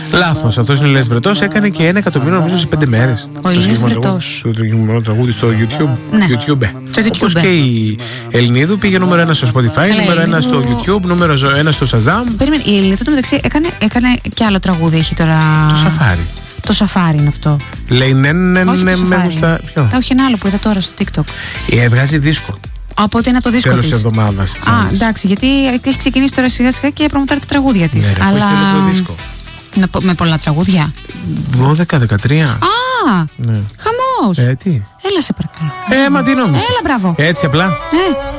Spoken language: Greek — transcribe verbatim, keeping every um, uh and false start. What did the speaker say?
Λάθος, αυτός είναι ο Ηλίας Βρετός. Έκανε και ένα εκατομμύριο νομίζω σε πέντε μέρες. Ο Ηλίας Βρετός. Το συγκεκριμένο τραγούδι στο YouTube. Ναι. YouTube. Στο YouTube. Όπως και η Ελληνίδου πήγε νούμερο ένα στο Spotify, Καλά, νούμερο ένα στο Ελληνίδου... YouTube, νούμερο ένα στο Shazam. Περίμενε, η Ελληνίδου του μεταξύ έκανε, έκανε και άλλο τραγούδι. Έχει τώρα. Το Σαφάρι. Το Σαφάρι είναι αυτό. Λέει ναι, ναι, ναι, Όχι ναι, το με Σαφάρι. γουστα. Ποιο? Ε, όχι, ένα άλλο που είδα τώρα στο TikTok. Ε, βγάζει δίσκο. Από ότι είναι το δίσκο Τέλος της. της εβδομάδας. Α, εντάξει, γιατί έχει ξεκινήσει τώρα σιγά σιγά και προμοτάρει τα τραγούδια της. Ναι, ρε, αλλά. αφού έχει ολόκληρο δίσκο. Με, με πολλά τραγούδια. δώδεκα δεκατρία. Α! Ναι. Χαμός! Ε, τι. Έλα σε παρακαλώ. Ε, μα τι νόμιζες. Έλα, μπράβο. Έτσι απλά. Ε.